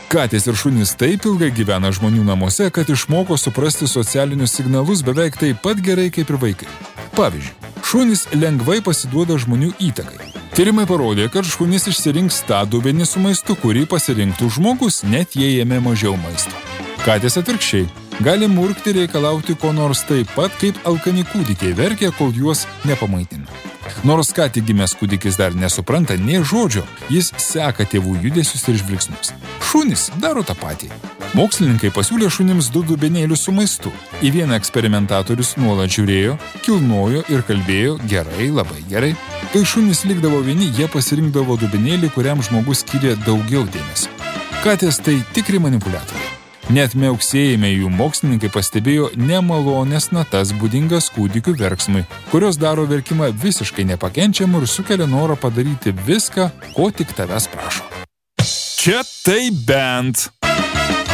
Katės ir šunys taip ilgai gyvena žmonių namuose, kad išmoko suprasti socialinius signalus beveik taip pat gerai kaip ir vaikai. Pavyzdžiui, šunys lengvai pasiduoda žmonių įtakai. Tyrimai parodė, kad šunys išsirinks tą dubenį su maistu, kurį pasirinktų žmogus, net jei jame mažiau maisto. Katės atvirkščiai gali murkti reikalauti ko nors taip pat, kaip alkani kūdikiai verkia, kol juos nepamaitina. Nors ką tik gimęs kūdikis dar nesupranta nė žodžio, jis seka tėvų judesius ir žvilgsnius. Šunys daro tą patį. Mokslininkai pasiūlė šunims 2 dubenėlius su maistu. Į vieną eksperimentatorius nuolat žiūrėjo, kilnojo ir kalbėjo gerai, labai gerai. Kai šunys likdavo vieni, jie pasirinkdavo dubenėlį, kuriam žmogus skyrė daugiau dėmesio. Katės tai tikri manipuliatoriai. Net miauksėjime jų mokslininkai pastebėjo nemalonės natas būdingas kūdikių verksmui, kurios daro verkimą visiškai nepakenčiamu ir sukelia norą padaryti viską, ko tik tavęs prašo. Čia tai bent.